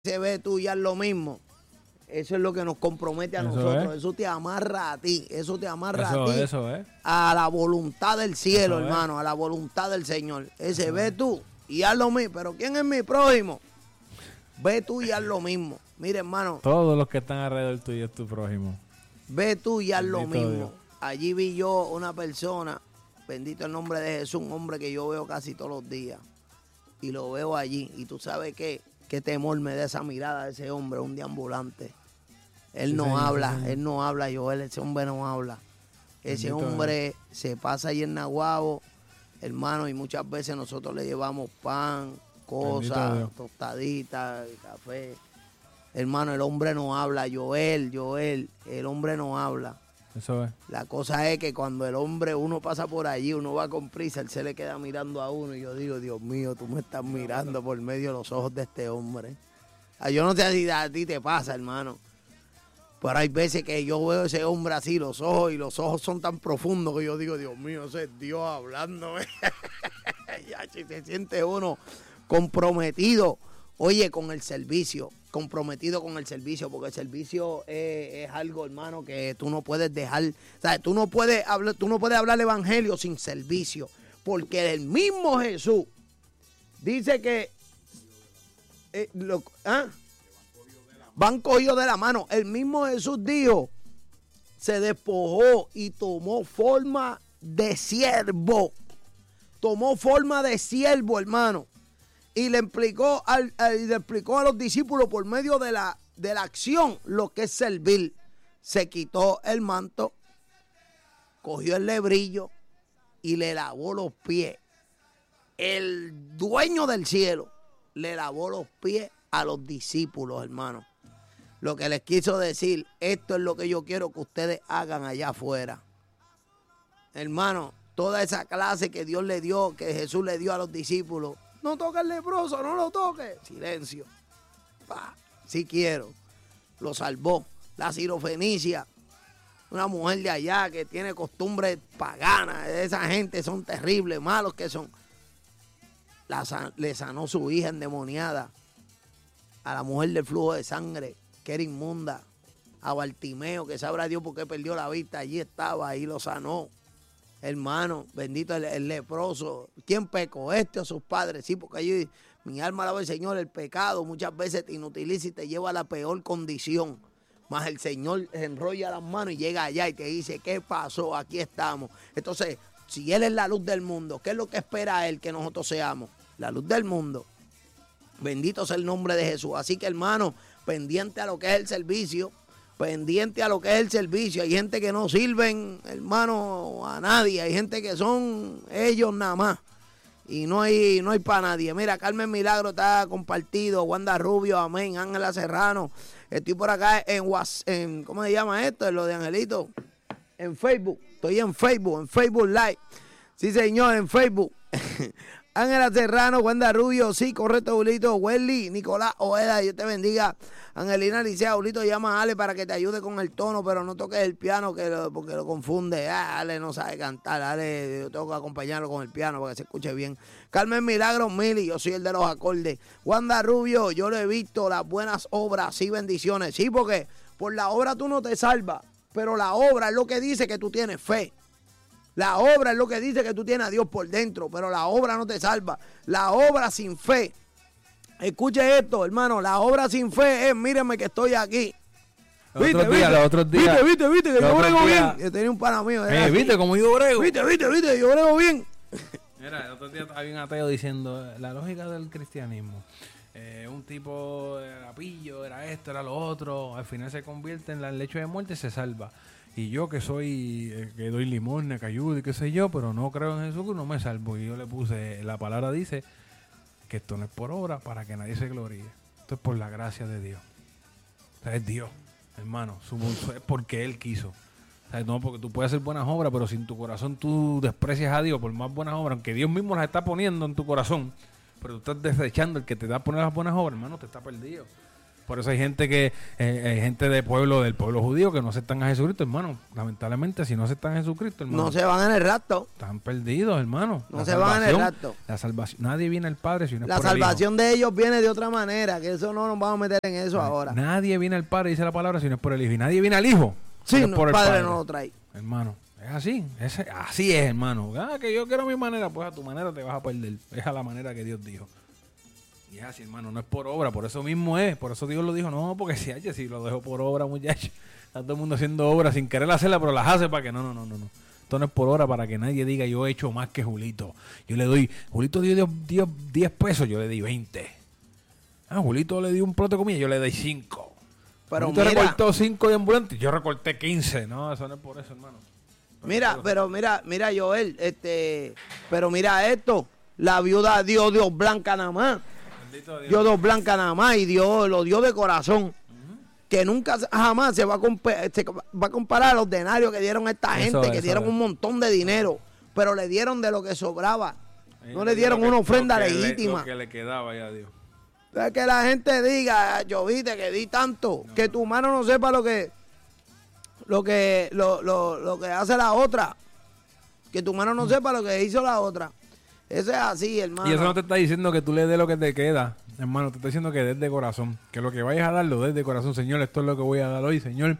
se ve tú ya es lo mismo. Eso es lo que nos compromete a nosotros. Eso te amarra a ti. Eso te amarra a ti. A la voluntad del cielo, hermano. A la voluntad del Señor. Ese ve tú y haz lo mismo. Pero ¿quién es mi prójimo? Ve tú y haz lo mismo. Mire, hermano. Todos los que están alrededor tuyo es tu prójimo. Ve tú y haz lo mismo. Dios. Allí vi yo una persona, bendito el nombre de Jesús, un hombre que yo veo casi todos los días. Y lo veo allí. Y tú sabes qué temor me da esa mirada de ese hombre, un deambulante. Él no habla, Joel, ese hombre no habla. Ese hombre se pasa ahí en Naguabo, hermano, y muchas veces nosotros le llevamos pan, cosas, tostaditas, café. Hermano, el hombre no habla, Joel, el hombre no habla. Eso es. La cosa es que cuando el hombre, uno pasa por allí, uno va con prisa, él se le queda mirando a uno y yo digo, Dios mío, tú me estás mirando por medio de los ojos de este hombre. Yo no sé si a ti te pasa, hermano. Pero hay veces que yo veo a ese hombre así, los ojos son tan profundos que yo digo, Dios mío, ese es Dios hablando. Ya, si se siente uno comprometido, oye, con el servicio, comprometido con el servicio, porque el servicio es algo, hermano, que tú no puedes dejar, ¿sabes? Tú no puedes hablar el evangelio sin servicio, porque el mismo Jesús dice que van cogidos de la mano. El mismo Jesús dijo, se despojó y tomó forma de siervo. Tomó forma de siervo, hermano. Y le explicó a los discípulos por medio de la acción lo que es servir. Se quitó el manto, cogió el lebrillo y le lavó los pies. El dueño del cielo le lavó los pies a los discípulos, hermano. Lo que les quiso decir, esto es lo que yo quiero que ustedes hagan allá afuera. Hermano, toda esa clase que Dios le dio, que Jesús le dio a los discípulos, no toque al leproso, no lo toque. Silencio. Sí quiero. Lo salvó. La Sirofenicia, una mujer de allá que tiene costumbres paganas. Esa gente son terribles, malos que son. Le sanó su hija endemoniada. A la mujer del flujo de sangre, que era inmunda. A Bartimeo, que sabrá Dios por qué perdió la vista. Allí estaba, ahí lo sanó. Hermano, bendito el leproso. ¿Quién pecó? ¿Este o sus padres? Sí, porque allí mi alma alaba al Señor. El pecado muchas veces te inutiliza y te lleva a la peor condición. Mas el Señor enrolla las manos y llega allá y te dice, ¿qué pasó? Aquí estamos. Entonces, si Él es la luz del mundo, ¿qué es lo que espera Él que nosotros seamos? La luz del mundo. Bendito sea el nombre de Jesús. Así que, hermano, pendiente a lo que es el servicio. Pendiente a lo que es el servicio. Hay gente que no sirven, hermano, a nadie. Hay gente que son ellos nada más. Y no hay para nadie. Mira, Carmen Milagro está compartido. Wanda Rubio, amén. Ángela Serrano. Estoy por acá en ¿cómo se llama esto? En lo de Angelito. En Facebook. Estoy en Facebook Live. Sí, señor, en Facebook. Ángela Serrano, Wanda Rubio, sí, correcto, Julito, Welly, Nicolás Ojeda, Dios te bendiga. Angelina Licea, Julito, llama a Ale para que te ayude con el tono, pero no toques el piano porque lo confunde. Ale no sabe cantar, Ale, yo tengo que acompañarlo con el piano para que se escuche bien. Carmen Milagros, Mili, yo soy el de los acordes. Wanda Rubio, yo lo he visto, las buenas obras, sí, bendiciones. Sí, porque por la obra tú no te salvas, pero la obra es lo que dice que tú tienes fe. La obra es lo que dice que tú tienes a Dios por dentro, pero la obra no te salva. La obra sin fe. Escuche esto, hermano. La obra sin fe es, míreme que estoy aquí. Los otros días. Viste, que yo brego bien. Yo tenía un pana mío. ¿Viste cómo yo brego? Viste, yo brego bien. Mira, el otro día había un ateo diciendo, la lógica del cristianismo. Un tipo era pillo, era esto, era lo otro. Al final se convierte en el lecho de muerte y se salva. Y yo que soy, que doy limosna, que ayudo y qué sé yo, pero no creo en Jesús, que no me salvo. Y yo le puse, la palabra dice que esto no es por obra para que nadie se gloríe. Esto es por la gracia de Dios. O sea, es Dios, hermano. Es porque Él quiso. O sea, no porque tú puedes hacer buenas obras, pero si en tu corazón tú desprecias a Dios por más buenas obras, aunque Dios mismo las está poniendo en tu corazón, pero tú estás desechando el que te da a poner las buenas obras, hermano, te está perdido. Por eso hay gente gente del pueblo judío que no aceptan a Jesucristo, hermano. Lamentablemente, si no aceptan a Jesucristo, hermano, No se van en el rapto. están perdidos, hermano. No se van en el rapto. La salvación, nadie viene al Padre si no es La por el Hijo. salvación de ellos viene de otra manera, que eso no nos vamos a meter en eso ahora. Nadie viene al Padre, dice la palabra, si no es por el Hijo. Y nadie viene al Hijo. Sí, si no es no, por el el padre no lo trae. Hermano, es así. Así es, hermano. Que yo quiero mi manera, pues a tu manera te vas a perder. Es a la manera que Dios dijo. Y es así, hermano, no es por obra, por eso mismo es. Por eso Dios lo dijo, no, porque si lo dejo por obra, muchacho. Está todo el mundo haciendo obras sin querer hacerla, pero las hace para que no. Esto no es por obra para que nadie diga yo he hecho más que Julito. Yo le doy, Julito dio 10 pesos, yo le di 20. Julito le dio un plato de comida, yo le doy 5. Pero Julito mira, recortó 5 de ambulantes, yo recorté 15. No, eso no es por eso, hermano. mira, Joel, pero mira esto, la viuda dio Dios blanca nada más. Bendito Dios. Dio Dios blanca nada más y lo dio de corazón. Que nunca jamás se va a comparar a los denarios que dieron a esta gente, que dieron un montón de dinero, pero le dieron de lo que sobraba. No le dieron una ofrenda legítima. Lo que le quedaba ya a Dios. Es que la gente diga, yo viste que di tanto, que tu mano no sepa lo que hace la otra. Que tu mano no sepa lo que hizo la otra. Eso es así, hermano. Y eso no te está diciendo que tú le des lo que te queda, hermano. Te está diciendo que des de corazón. Que lo que vayas a dar, lo des de corazón. Señor, esto es lo que voy a dar hoy, Señor.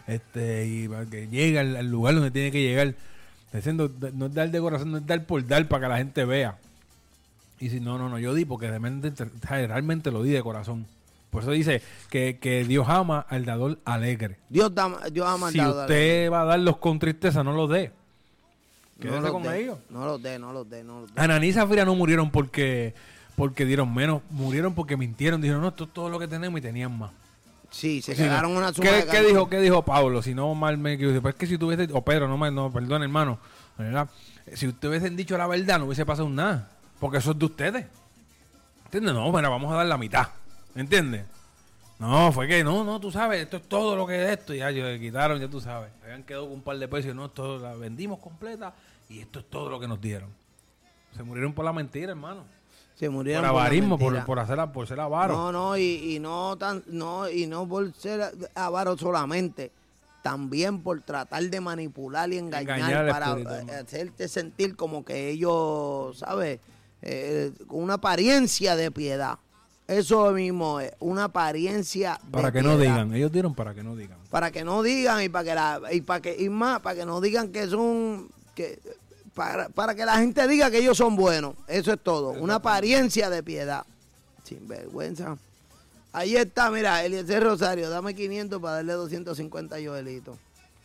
Y para que llegue al lugar donde tiene que llegar. Está diciendo, no es dar de corazón, no es dar por dar para que la gente vea. Y si no, yo di porque realmente lo di de corazón. Por eso dice que Dios ama al dador alegre. Dios ama al dador alegre. Si usted va a darlos con tristeza, no los dé. Quédese con ellos. No los dé. Ananí y Zafira no murieron porque dieron menos. Murieron porque mintieron. Dijeron, no, esto es todo lo que tenemos y tenían más. Sí, se quedaron una suma de ¿Qué dijo Pablo? Si no mal me equivoco. Pues es que si tú hubiese... O Pedro, perdón, hermano. ¿Verdad? Si ustedes hubiesen dicho la verdad, no hubiese pasado nada. Porque eso es de ustedes. ¿Entiendes? No, bueno, vamos a dar la mitad. ¿Entiendes? No, fue que no, tú sabes, esto es todo lo que es esto. Ya le quitaron, ya tú sabes. Habían quedado con un par de pesos y no, esto la vendimos completa y esto es todo lo que nos dieron. Se murieron por la mentira, hermano. Se murieron por avarismo, por ser avaro. Y no por ser avaro solamente, también por tratar de manipular y engañar para hacerte sentir como que ellos, ¿sabes? Con una apariencia de piedad. Eso mismo es, una apariencia de para que piedad. No digan, ellos dieron para que no digan. Para que no digan y para que no digan que son para que la gente diga que ellos son buenos. Eso es todo, una apariencia de piedad. Sin vergüenza. Ahí está, mira, Eliezer Rosario, dame 500 para darle 250 a Joelito.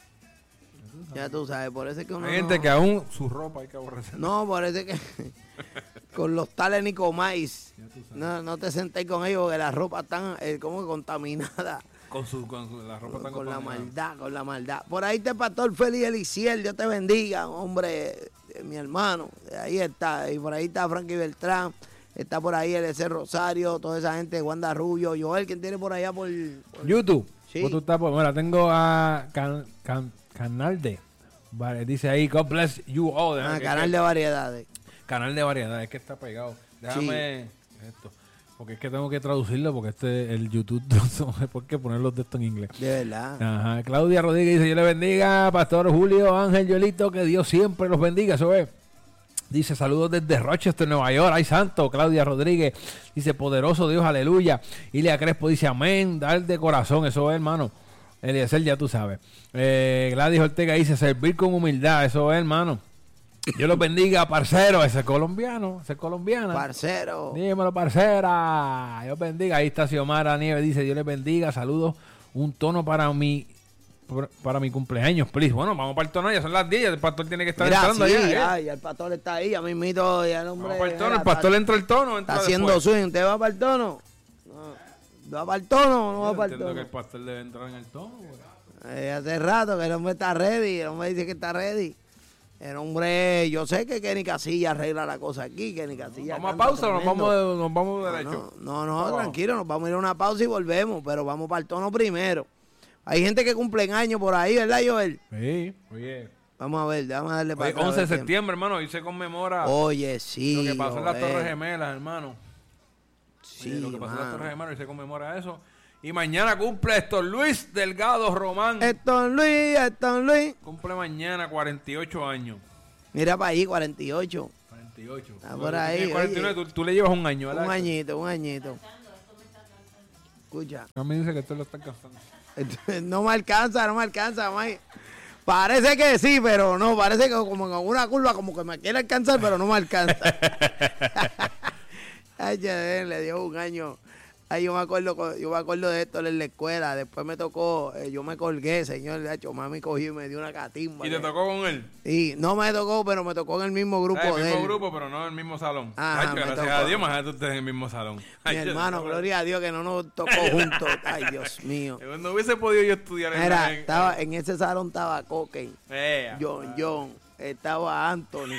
Ya tú sabes, por eso es que uno hay gente que aún su ropa hay que aborrecer. No, por eso es que con los tales Nicomais no te sentéis con ellos porque la ropa está como contaminada. Con la ropa tan con la maldad. Por ahí está el pastor Félix Eliciel, Dios te bendiga, hombre, mi hermano. Ahí está, y por ahí está Frankie Beltrán, está por ahí Eliezer Rosario, toda esa gente, Wanda Rubio, Joel, ¿quién tiene por allá por YouTube? Sí. Tú estás bueno, tengo a Canal de, vale, dice ahí, God bless you all. Canal de variedades. Canal de variedades, que está pegado. Déjame esto. Porque es que tengo que traducirlo porque el YouTube no sé por qué ponerlos de esto en inglés. De verdad. Ajá. Claudia Rodríguez dice, yo le bendiga, Pastor Julio, Ángel, Yolito, que Dios siempre los bendiga. Eso es. Dice, saludos desde Rochester, Nueva York. Ay, santo. Claudia Rodríguez dice, poderoso Dios, aleluya. Ilia Crespo dice, amén, dar de corazón. Eso es, hermano. Eliezer, ya tú sabes. Gladys Ortega dice, servir con humildad. Eso es, hermano. Dios los bendiga, parcero. Ese es colombiano, esa es colombiana. Parcero. Dímelo, parcera. Dios bendiga. Ahí está Xiomara Nieves, dice, Dios les bendiga. Saludos. Un tono para mi cumpleaños, please. Bueno, vamos para el tono, ya son las 10, el pastor tiene que estar entrando ya el pastor está ahí, ya mismito, ya el hombre. Vamos para el tono, el pastor entra el tono. Está haciendo swing, ¿usted va para el tono? No. ¿Va para el tono o no va para el tono? Entiendo que el pastor debe entrar en el tono. Hace rato que el hombre está ready, el hombre dice que está ready. El hombre, yo sé que Kenny Casilla arregla la cosa aquí, Kenny Casilla. ¿Vamos a pausa o nos vamos derecho? No, tranquilo, nos vamos a ir a una pausa y volvemos, pero vamos para el tono primero. Hay gente que cumple años por ahí, ¿verdad, Joel? Sí, oye. Vamos a ver, vamos a darle para acá. 11 de septiembre, hermano, hoy se conmemora. Oye, sí. Lo que pasó en las Torres Gemelas, hermano. Sí, lo que pasó en las Torres Gemelas, hoy se conmemora eso. Y mañana cumple Héctor Luis Delgado Román. Héctor Luis. Cumple mañana 48 años. Mira para ahí, 48. 48. Está por ahí. 49, tú le llevas un año, ¿verdad? Un añito. Escucha. No me dice que esto lo está cansando. No me alcanza, Mike. Parece que sí, pero no. Parece que como en una curva, como que me quiere alcanzar, pero no me alcanza. Ay, le dio un año. Ay, yo me acuerdo de esto en la escuela. Después me tocó, yo me colgué, señor. Mami cogió y me dio una catimba. ¿Y te tocó con él? Sí, no me tocó, pero me tocó en el mismo grupo en de el él. mismo grupo, pero no en el mismo salón. Ajá, gracias a Dios, más tú estés en el mismo salón. Mi hermano, gloria a Dios que no nos tocó juntos. Ay, Dios mío. No hubiese podido yo estudiar en ese salón estaba Coque, John, estaba Anthony.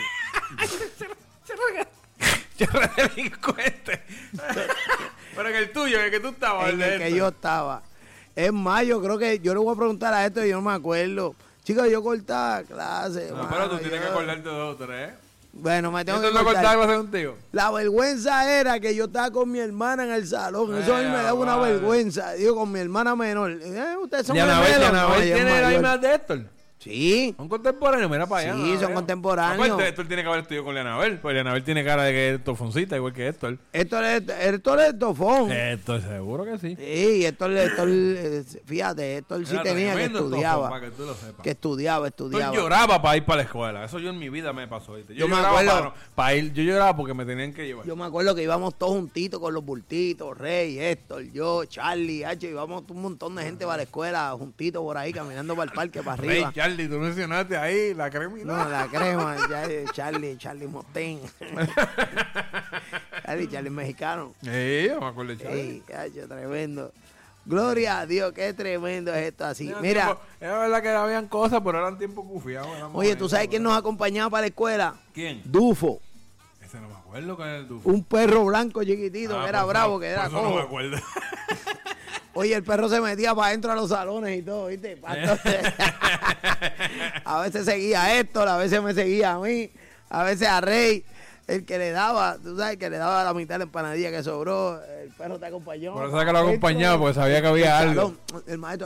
Chorre delincuente. Pero en el tuyo, en el que tú estabas. En el que yo estaba. Es más, yo creo que yo le voy a preguntar a esto y yo no me acuerdo. Chicos, yo cortaba clase. No, pero tú tienes que acordarte de 2 o 3. Bueno, me tengo que no cortaba clase contigo? La vergüenza era que yo estaba con mi hermana en el salón. Eso a mí me daba una vergüenza. Digo, con mi hermana menor. Ustedes son gemelos. ¿Anabel tiene la misma de Héctor? Sí. Son contemporáneos, mira para allá. Sí, son contemporáneos. Aparte, Héctor tiene que haber estudiado con Leanabel, porque Leanabel tiene cara de que es tofoncita, igual que Héctor. Héctor es tofón. Héctor, seguro que sí. Sí, Héctor, fíjate, Héctor sí tenía que estudiaba. Para que tú lo sepas. Que estudiaba. Héctor lloraba para ir para la escuela. Eso yo en mi vida me pasó. Yo me acuerdo. Yo lloraba porque me tenían que llevar. Yo me acuerdo que íbamos todos juntitos con los bultitos, Rey, Héctor, yo, Charlie, íbamos un montón de gente para la escuela, juntitos por ahí, caminando para el parque, para arriba. Rey, Charlie, tú mencionaste ahí la crema. No, la crema, Charlie Mostén. Charlie mexicano. Sí, yo me acuerdo de Charlie. Sí, tremendo. Gloria a Dios, qué tremendo es esto así. Mira. Era verdad que habían cosas, pero eran tiempos cufiados. Oye, ¿tú sabes quién nos acompañaba para la escuela? ¿Quién? Dufo. Ese no me acuerdo con el Dufo. Un perro blanco chiquitito que era bravo, que era cojo. No me acuerdo. Oye, el perro se metía para adentro a los salones y todo, ¿viste? A veces seguía a Héctor, a veces me seguía a mí, a veces a Rey, el que le daba, tú sabes, que le daba la mitad de la empanadilla que sobró, el perro te acompañó. Por eso es que lo acompañaba, porque sabía que había algo. El maestro,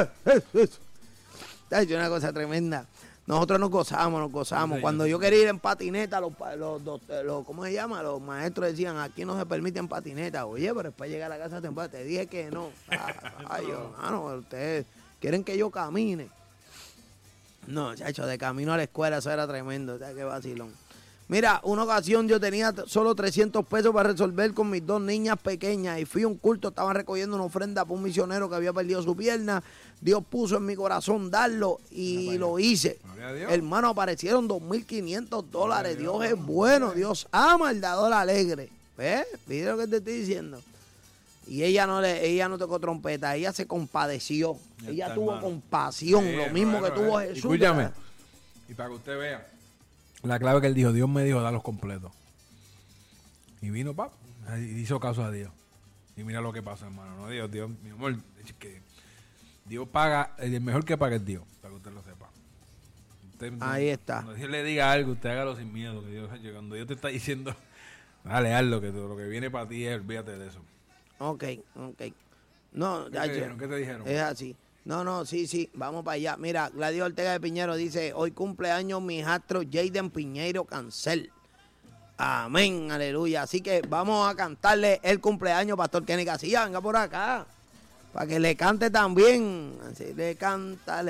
es una cosa tremenda. Nosotros nos gozamos. Sí, cuando yo quería ir en patineta, ¿cómo se llama? Los maestros decían, aquí no se permite en patineta. Oye, pero después llegar a la casa temprano, te dije que no. Ay, hermano, ustedes quieren que yo camine. No, chacho, de camino a la escuela eso era tremendo, qué vacilón. Mira, una ocasión yo tenía solo 300 pesos para resolver con mis 2 niñas pequeñas y fui a un culto, estaban recogiendo una ofrenda para un misionero que había perdido su pierna. Dios puso en mi corazón darlo y lo hice. Hermano, aparecieron $2,500. Dios es bueno, Dios ama al dador alegre. ¿Ves? ¿Viste lo que te estoy diciendo? Y ella no tocó trompeta, ella se compadeció. Ella tuvo compasión, lo mismo que tuvo Jesús. Escúchame, y para que usted vea. La clave que él dijo, Dios me dijo, dalos completos. Y vino, y hizo caso a Dios. Y mira lo que pasa, hermano. No, Dios, mi amor, es que Dios paga, el mejor que paga es Dios, para que usted lo sepa. Ahí está. Cuando Dios le diga algo, usted hágalo sin miedo. Que Dios, cuando Dios te está diciendo, dale, hazlo, que lo que viene para ti es, olvídate de eso. Ok. No, ¿Qué te dijeron? Es así. No, sí, vamos para allá. Mira, Gladys Ortega de Piñero dice, hoy cumpleaños mi hijastro Jaden Piñeiro Cancel. Amén, aleluya. Así que vamos a cantarle el cumpleaños, Pastor Kenny Casilla, venga por acá. Para que le cante también. Así le canta.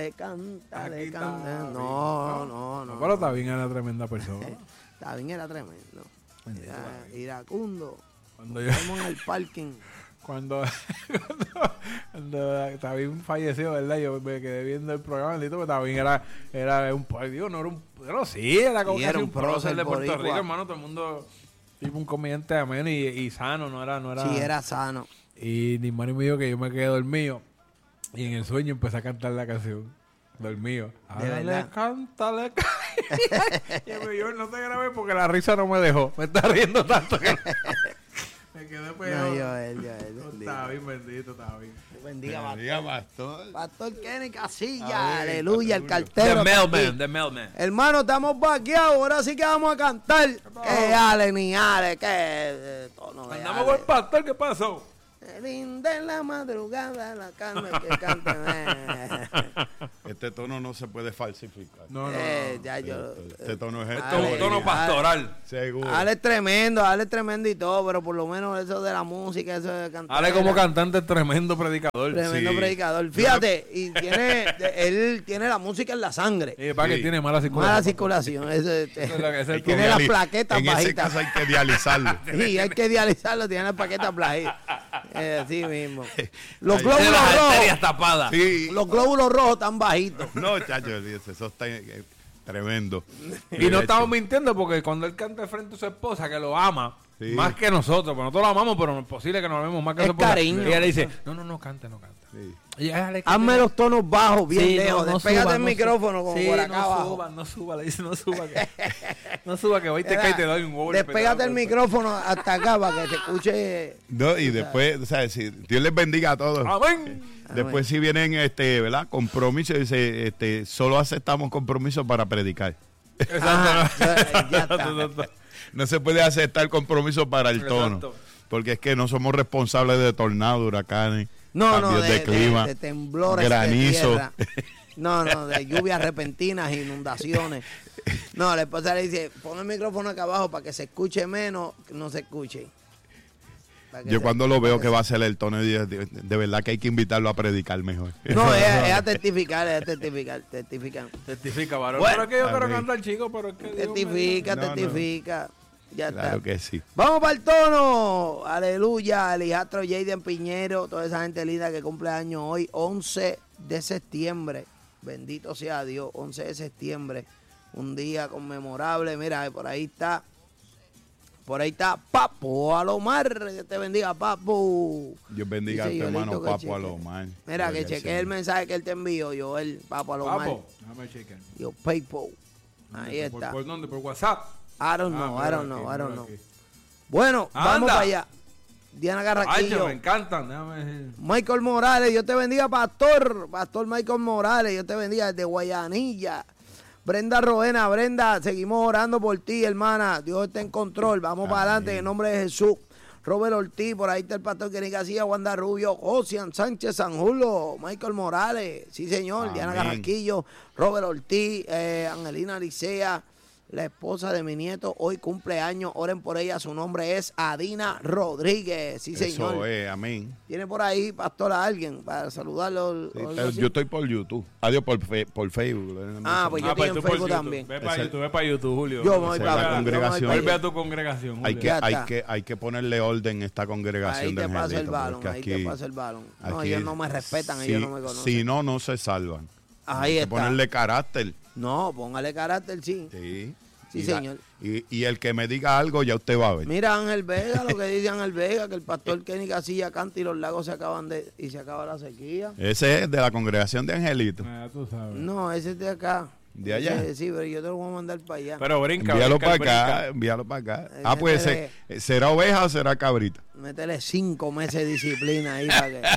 No. Pero Tabín era tremenda persona. Tabín era tremendo. Iracundo. Cuando yo... Estamos en el parking. Cuando Tabín falleció, ¿verdad? Yo me quedé viendo el programa, pero Tabín era un... Digo, no era un... Pero sí, era como casi un prócer de Puerto Rico, hermano. Todo el mundo... Tipo un comediante ameno y sano, no era... Sí, era sano. Y mi hermano me dijo que yo me quedé dormido. Y en el sueño empecé a cantar la canción. Dormido. Le cántale. Y yo no te grabé porque la risa no me dejó. Me está riendo tanto que... Me quedé pegado. No, Joel. Está bien, bendito, está bien. Bendiga, pastor. Pastor Kenny Casilla, aleluya, el cartero. The mailman. Hermano, estamos vaqueados, ahora sí que vamos a cantar. Que Ale, ni Ale, que... Andamos con el pastor, ¿qué pasó? Linda en la madrugada, la carne que canta. Este tono no se puede falsificar. No. Ya yo. Este tono es Esto es un tono pastoral. seguro. Ale es tremendo y todo, pero por lo menos eso de la música, eso de cantar. Ale como cantante es tremendo predicador. Tremendo Sí. predicador. Fíjate, y él tiene la música en la sangre. Para que Sí. tiene mala circulación. Mala circulación. Ese es lo que- Tiene las plaquetas En ese bajitas. caso hay que dializarlo. Sí, hay que dializarlo, tiene las plaquetas bajitas. Así mismo. Los Ay, glóbulos Tiene las rojos. arterias tapadas. Sí. Los glóbulos rojos están bajitos. No, chacho, eso está tremendo. Y no estamos mintiendo porque cuando él canta frente a su esposa, que lo ama, Sí. más que nosotros, pero nosotros lo amamos, pero no es posible que nos amemos más que Es su esposa. cariño. Y ella le dice, no cante. Sí. Y ella, "Ale, que Hazme tiene-". los tonos bajos, bien Sí, lejos. no Despégate suba, el no micrófono suba. como Sí, por acá abajo. No suba, le dice, no suba. No suba, que hoy te cae y te doy un golpe. Despégate el micrófono hasta acá para que se escuche. No, y después, o sea, si Dios les bendiga a todos. Amén. Después si vienen, ¿verdad? Compromisos, dice, solo aceptamos compromisos para predicar. Exacto. Ya está. No se puede aceptar compromiso para el tono. Exacto. Porque es que no somos responsables de tornados, huracanes, No, cambios de clima, de temblores, granizo. de tierra. No, de lluvias repentinas, inundaciones. No, la esposa le dice, pon el micrófono acá abajo para que se escuche menos, que no se escuche. Para que Yo se- cuando lo veo para que va a ser el tono, de verdad que hay que invitarlo a predicar mejor. No, es a testificar. Testifica, varón. Bueno. Pero es que yo quiero Amén. cantar, chico, pero es que Dios me- Testifica, No, no. testifica. Ya Claro está. que sí. Vamos para el tono. Aleluya. El hijastro Jaden Piñero, toda esa gente linda que cumple años hoy, 11 de septiembre. Bendito sea Dios, 11 de septiembre. Un día conmemorable. Mira, por ahí está. Por ahí está Papo Alomar. Dios te bendiga, Papo. Dios bendiga a Dice tu Yolito hermano que Papo cheque. Alomar. Mira, que Gloria al chequee el Señor. mensaje que él te envió, Joel, Papo Alomar. Papo, déjame chequear. Yo, PayPal. Ahí está. ¿Por dónde? ¿Por WhatsApp? I don't know, Ah, I don't mira know, aquí, I don't mira know. aquí. Bueno, vamos Anda. para allá. Diana Ay, Carraquillo. me encantan. Déjame decir. Michael Morales, Dios te bendiga, pastor. Pastor Michael Morales, Dios te bendiga desde Guayanilla. Brenda Roena, Brenda, seguimos orando por ti, hermana. Dios está en control. Vamos para adelante en el nombre de Jesús. Robert Ortiz, por ahí está el pastor Kenny García, Wanda Rubio, Ocean Sánchez Sanjulo, Michael Morales, sí señor, Amén. Diana Carraquillo, Robert Ortiz, Angelina Licea, la esposa de mi nieto, hoy cumpleaños, oren por ella, su nombre es Adina Rodríguez, sí señor. Eso es, amén. ¿Tiene por ahí, pastor, a alguien para saludarlo? Sí, o algo pero así? yo estoy por YouTube. Adiós por Facebook. Ah, pues yo estoy en tú por Facebook YouTube. también. Ve para Ese- YouTube, ve para YouTube, Julio. Yo me voy Esa es para la allá, congregación. yo me voy Vuelve para a allá. tu congregación, Hay Julio. que, Ya hay, está. que, hay que ponerle orden a esta congregación Ahí de te pasa el Angelito, balón, porque ahí te pasa el balón. No, aquí- ellos no me respetan, si- ellos no me conocen. Si no, no se salvan. Ahí Hay que está. ponerle carácter. No, póngale carácter, sí. Sí. Sí, Y la- señor. Y el que me diga algo, ya usted va a ver. Mira Ángel Vega, lo que dice Ángel Vega, que el pastor Kenny Casilla canta y los lagos se acaban y se acaba la sequía. Ese es de la congregación de Angelito. Ah, tú sabes. No, ese es de acá. ¿De allá? Sí, pero yo te lo voy a mandar para allá. Pero brinca, Envíalo brinca, para acá, brinca. envíalo para acá. Métele- Ah, pues ¿será oveja o será cabrita? Métele 5 meses de disciplina ahí para que...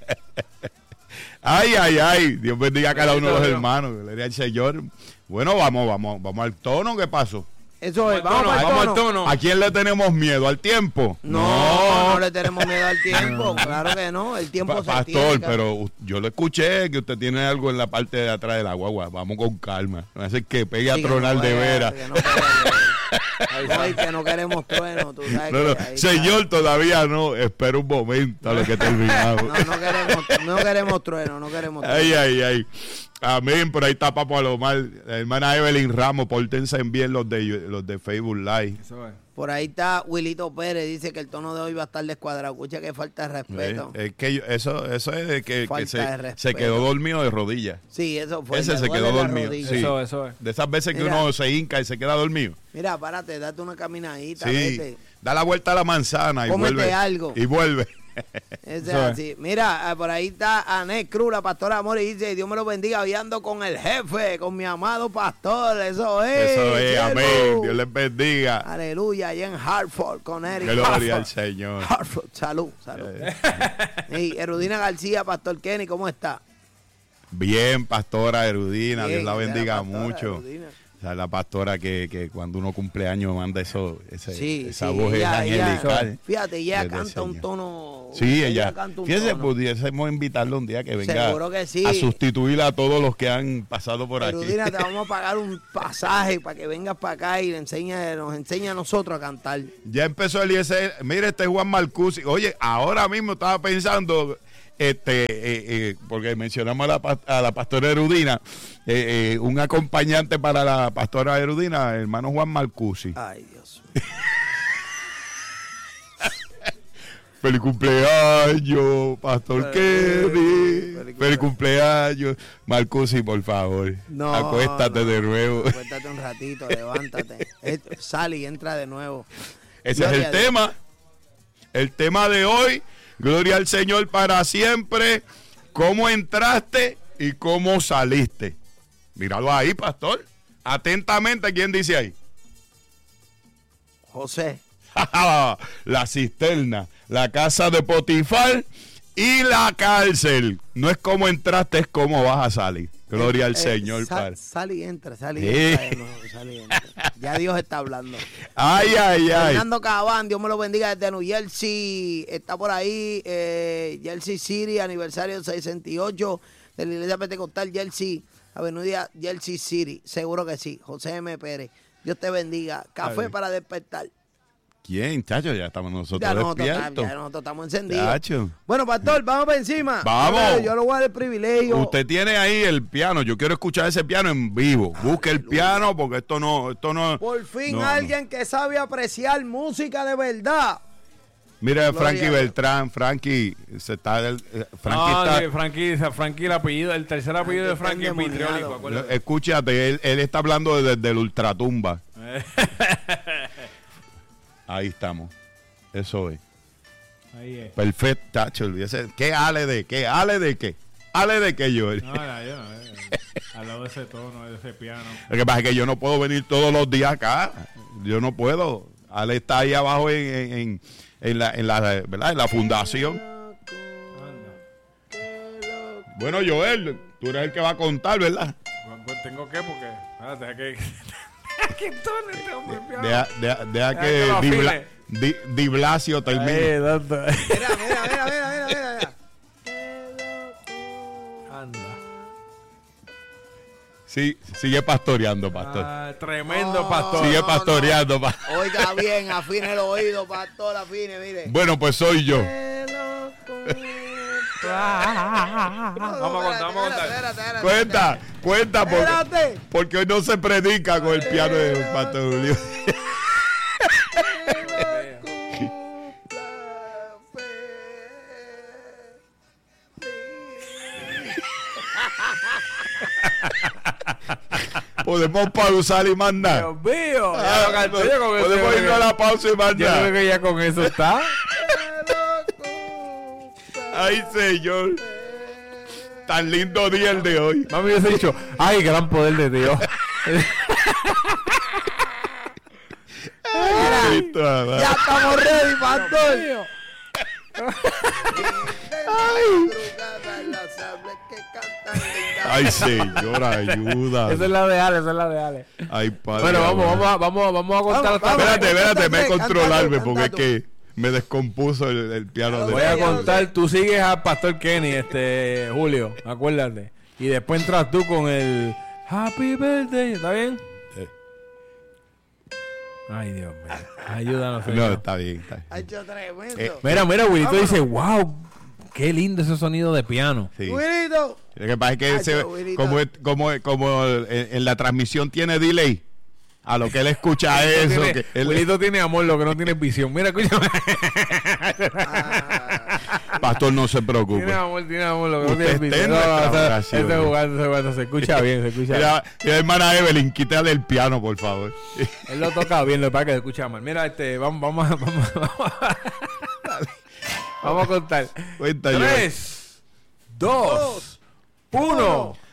Ay, ay, ay. Dios bendiga a cada uno de los Gloria. hermanos. Gloria al Señor. Bueno, vamos al tono. ¿Qué pasó? Eso es, Vamos vamos para el al tono. tono. ¿A quién le tenemos miedo? ¿Al tiempo? No le tenemos miedo al tiempo, claro que no, el tiempo se tiene Pastor, que- pero yo le escuché que usted tiene algo en la parte de atrás de la guagua. Vamos con calma. No hace que pegue a Sí, que tronar no de vaya, veras. que no vaya. No, y que no queremos trueno, tú sabes No, no, que ahí señor, todavía no. Espera un momento a lo que terminamos. está. No queremos trueno, no queremos trueno. Ay, ay, ay. Amén. Por ahí está Papo Alomar. La hermana Evelyn Ramos, pórtense bien los de Facebook Live. Eso es. Por ahí está Wilito Pérez, dice que el tono de hoy va a estar descuadrado. Escucha que falta de respeto. Es que eso es de que Falta de respeto. se quedó dormido de rodillas. Sí, eso fue. Ese me se duele quedó la dormido. rodilla. Sí. Eso es. De esas veces que Mira. uno se hinca y se queda dormido. Mira, párate, date una caminadita, Sí. vete. Da la vuelta a la manzana y Cómete vuelve. algo. Y vuelve. Ese es Eso es. así. Mira, por ahí está Anet Cruz, la pastora Amor, y dice, Dios me lo bendiga, viando con el jefe, con mi amado pastor. Eso es. Eso es, siervo. amén. Dios les bendiga. Aleluya, allá en Hartford, con Eric. Gloria al Señor. Hartford, salud. Y Erudina García, Pastor Kenny, ¿cómo está? Bien, pastora Erudina, Bien, Dios la esa es bendiga pastora mucho. Erudina. O sea, la pastora que cuando uno cumple años manda esa Sí, voz ella- angelical. fíjate, ella Desde el canta un Señor. tono Sí, ella. canta un Fíjese, tono. pudiésemos invitarlo un día que venga Seguro que sí. a sustituir a todos los que han pasado por aquí. Erudina, te vamos a pagar un pasaje para que vengas para acá y nos enseña a nosotros a cantar. Ya empezó Eliezer. Mire, este Juan Marcusi. Oye, ahora mismo estaba pensando, porque mencionamos a la pastora Erudina, un acompañante para la pastora Erudina, el hermano Juan Marcusi. Ay, Dios mío. Feliz cumpleaños, Pastor Kenny. Feliz cumpleaños. Marcusi, por favor. No, acuéstate de nuevo. Acuéstate un ratito, levántate. Sal y entra de nuevo. Ese Gloria es el a Dios. tema. El tema de hoy. Gloria al Señor para siempre. ¿Cómo entraste y cómo saliste? Míralo ahí, pastor. Atentamente, ¿quién dice ahí? José. La cisterna, la casa de Potifar y la cárcel. No es cómo entraste, es cómo vas a salir. Gloria al Señor. Sal y entra, sal y Sí. entra de nuevo, sal y entra. Ya Dios está hablando. Ay, ay, ay. Fernando Cabán, Dios me lo bendiga desde New Jersey. Está por ahí, Jersey City, aniversario 68 de la Iglesia Pentecostal Jersey, Avenida Jersey City. Seguro que sí. José M. Pérez. Dios te bendiga. Café Ay. para despertar. ¿Quién, chacho? Ya estamos nosotros Ya nosotros, despiertos. ya nosotros estamos encendidos. Chacho. Bueno, pastor, vamos para encima. Vamos. Yo le voy a dar el privilegio. Usted tiene ahí el piano. Yo quiero escuchar ese piano en vivo. Busque el piano porque esto no. Por fin no, alguien que sabe apreciar música de verdad. Mira, Gloria Frankie a Dios. Beltrán, Frankie No, está. sí, Frankie el apellido, el tercer apellido de Frankie es endemoniado. vitriólico, acuérdate. Escúchate, él está hablando desde el ultratumba. Ahí estamos. Eso es. Ahí es. Perfecto, tacho. Olvídese. ¿Qué ale de qué? ¿Ale de qué? ¿Ale de qué, Joel? No, yo no. Al lado de ese tono, de ese piano. Lo que pasa es que yo no puedo venir todos los días acá. Yo no puedo. Ale está ahí abajo en la, ¿verdad? En la fundación. Anda. Bueno, Joel, tú eres el que va a contar, ¿verdad? Pues tengo que, porque. Espérate, que. ¿Qué tono este hombre el piano? Deja que que lo afine. Di Blasio termine. Mira. Mira. Anda. Sí, sigue pastoreando, pastor. Tremendo No. pastor. Sigue pastoreando. Oiga bien, afine el oído, pastor, afine, mire. Bueno, pues soy yo. Vamos a contar. Cuenta, Espérate. porque hoy no se predica con el piano del pastor Julio. Podemos pausar y mandar. Dios mío. Ya lo canté yo con eso. Podemos irnos a la pausa y Yo creo mandar. que ya con eso está. Ay, señor. Tan lindo día el de hoy. Mami hubiese dicho, ay, gran poder de Dios. Cristo, amado. Ya estamos ready, pastor. Ay, señor, ayuda. Esa es la de Ale, Ay, padre. Bueno, amado. vamos a contar hasta Vamos. Espérate, me Cántate, controlarme cántate, porque es cántate. que me descompuso el piano de Voy a contar, tú sigues al pastor Kenny, Julio, acuérdate. Y después entras tú con el Happy Birthday, ¿está bien? Ay, Dios mío. Ayúdanos, No, Señor. está bien, está bien. Ha hecho tremendo. Mira, Wilito Vámonos. dice, wow, qué lindo ese sonido de piano. Sí. Wilito. Lo que pasa es que Ay, ese- Wilito. como en la transmisión tiene delay, a lo que él escucha eso. Tiene- Que él- Wilito tiene amor, lo que no tiene es visión. Mira, escúchame. Pastor, no se preocupe. Tiene amor, lo que no Usted tiene está visión. en nuestra No, oración. ese jugando, se escucha bien, se escucha bien. Mira, hermana Evelyn, quítale el piano, por favor. Él lo toca bien, lo que pasa es que se escucha mal. Mira, vamos a contar. Cuenta yo. 3, 2, 1.